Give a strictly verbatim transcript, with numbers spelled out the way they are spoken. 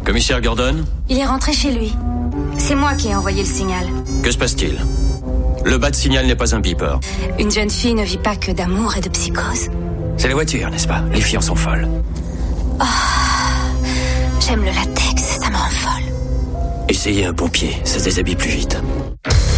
Commissaire Gordon? Il est rentré chez lui. C'est moi qui ai envoyé le signal. Que se passe-t-il? Le bas de signal n'est pas un beeper. Une jeune fille ne vit pas que d'amour et de psychose. C'est la voiture, n'est-ce pas? Les filles en sont folles. Oh, j'aime le latex, ça me rend folle. Essayez un pompier, ça se déshabille plus vite.